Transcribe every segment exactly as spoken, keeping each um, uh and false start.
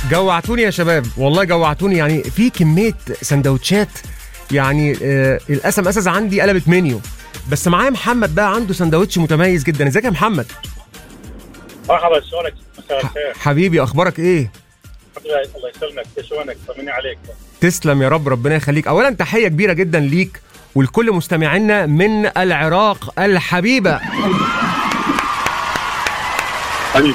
جوعتوني يا شباب، والله جوعتوني. يعني في كمية سندوتشات، يعني آه القسم أساس عندي قلبت منيو. بس معايا محمد بقى عنده سندوتش متميز جدا. ازيك يا محمد؟ مرحبا، شلونك؟ مساء الخير حبيبي، اخبارك ايه؟ الحمد لله. الله يسلمك، شلونك؟ طمني عليك. تسلم يا رب، ربنا يخليك. اولا تحية كبيرة جدا ليك ولكل مستمعينا من العراق الحبيبة. حبيبي،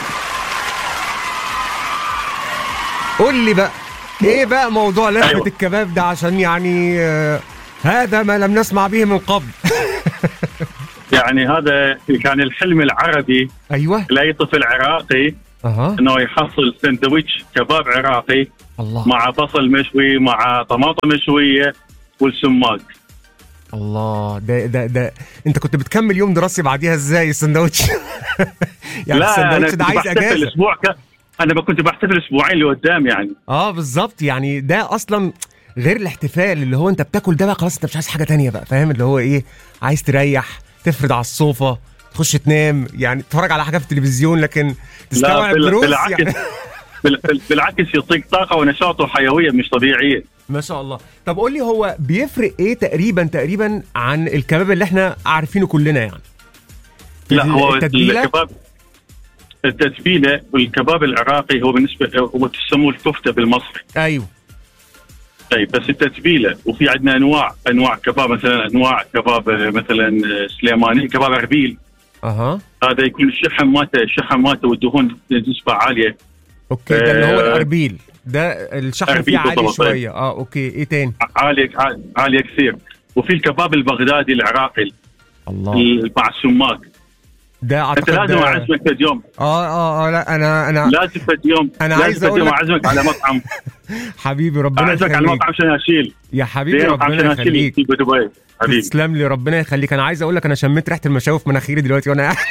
قول لي بقى ايه بقى موضوع لحمة أيوة. الكباب ده، عشان يعني آه هذا ما لم نسمع به من قبل. يعني هذا كان الحلم العربي. ايوه. لاي طفل عراقي اها انه يحصل سندويتش كباب عراقي الله مع بصل مشوي مع طماطم مشويه والسماق. الله. ده ده ده انت كنت بتكمل يوم دراسي بعديها ازاي السندوتش؟ يعني لا، انا السندوتش كنت ده عايز بحتفل اجازه. اسبوع ك... انا ما كنت بحتفل اسبوعين لقدام يعني. اه بالظبط، يعني ده اصلا غير الاحتفال اللي هو انت بتاكل ده بقى خلاص، انت مش عايز حاجه تانية بقى، فاهم اللي هو ايه؟ عايز تريح، تفرد على الصوفه، تخش تنام، يعني تتفرج على حاجه في التلفزيون، لكن تستوعب بال... دروس بالعكس يعني. بال... بالعكس يعطيك طاقه ونشاط وحيويه مش طبيعيه. ما شاء الله. طب قول لي، هو بيفرق ايه تقريبا تقريبا عن الكباب اللي احنا عارفينه كلنا يعني؟ لا، هو التتبيلة؟ الكباب التتبيله والكباب العراقي هو بالنسبه هو تسموه الكفته بالمصري. ايوه. طيب بس التتبيله، وفي عندنا انواع انواع كباب، مثلا انواع كباب مثلا سليماني، كباب اربيل. اها هذا يكون الشحم مالته الشحم مالته والدهون نسبه عاليه. اوكي، ده اللي هو آه، الاربيل، ده الشحم فيه أربيل عالي بالضبط. شويه. اه اوكي، ايه تاني؟ عاليه عاليه كثير. وفي الكباب البغدادي العراقي الله، مع السماق. ده انت اعتقد لازم ده... اعزمك فد يوم. اه اه اه لا انا انا لازم فد يوم أنا لازم عايز فد أقول يوم لك- اعزمك على مطعم. حبيبي ربنا اعزمك على يخليك مطعم شناشيل. يا حبيبي، زين مطعم ربنا شناشيل يخليك. في دبي. حبيبي تسلم لي، ربنا يخليك. انا عايز اقول لك انا شميت ريحه المشاوي في مناخيري دلوقتي وانا قاعد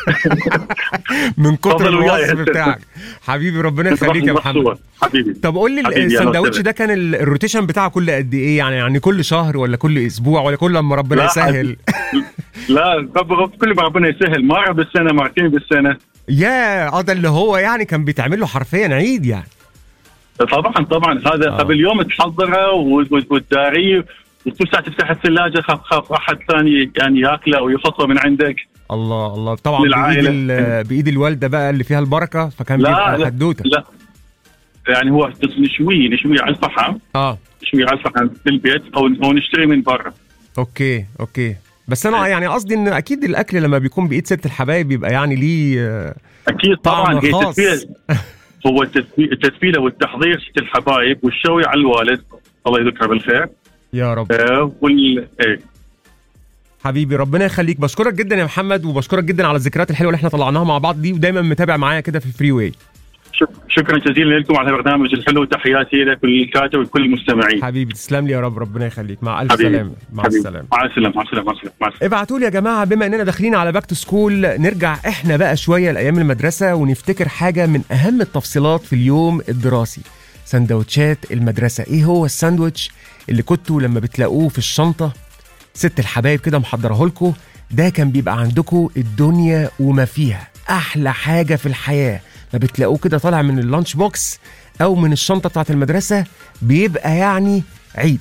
من كتر تفضل وياي الوصف هسه. بتاعك. حبيبي ربنا يخليك يا محمد. حبيبي. طب قول لي حبيبي، أهلا السندوتش وسهلا. ده كان ال- الروتيشن بتاعه كل قد ايه يعني؟ يعني كل شهر ولا كل اسبوع ولا كل لما ربنا لا يسهل؟ لا، كل ما ربنا يسهل، مره بالسنه مرتين بالسنه. يا اه ده اللي هو يعني كان بيتعمل له حرفيا عيد يعني. طبعا طبعا هذا آه. قبل يوم تحضره والداري، وتوسع تفتح الثلاجه، خاف خاف احد ثاني يعني ياكله ويخطه من عندك. الله الله. طبعا بايد للعائلة. ال- بايد الوالده بقى اللي فيها البركه، فكان لا بيبقى لا حدوته. لا، يعني هو نشويه نشويه على الفحم، اه نشويه على الفحم في البيت او او نشتري من برا. اوكي اوكي. بس انا يعني قصدي ان اكيد الاكل لما بيكون بايد ست الحبايب بيبقى يعني ليه آه، اكيد طبعا. طعم هي خاص. تتبيله هو التتبي- التتبيله والتحضير ست الحبايب، والشوي على الوالد الله يذكره بالخير. يا رب. آه وال إيه. حبيبي ربنا يخليك، بشكرك جدا يا محمد، وبشكرك جدا على الذكريات الحلوه اللي احنا طلعناها مع بعض دي، ودايما متابع معايا كده في الفري واي. شك- شكرا جزيلا لكم على البرنامج الحلو، وتحياتي لكل الكاتب وكل المستمعين. حبيبي تسلم لي يا رب، ربنا يخليك. مع الف حبيبي. سلامه. مع حبيبي. السلامه. مع السلامه مع السلامه مع السلامه مع السلامه. ابعتوا لي يا جماعه، بما اننا داخلين على باك تو سكول، نرجع احنا بقى شويه لايام المدرسه ونفتكر حاجه من اهم التفصيلات في اليوم الدراسي، سندوتشات المدرسه. ايه هو الساندوتش اللي كنتوا لما بتلاقوه في الشنطه ست الحبايب كده محضره لكم؟ ده كان بيبقى عندكم الدنيا وما فيها، احلى حاجه في الحياه. ما بتلاقوه كده طالع من اللانش بوكس او من الشنطه بتاعت المدرسه، بيبقى يعني عيد.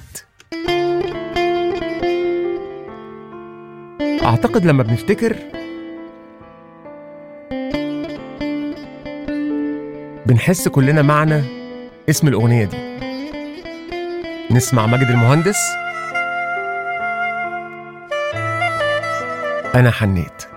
اعتقد لما بنفتكر بنحس كلنا معنى اسم الاغنيه دي. نسمع ماجد المهندس، انا حنيت.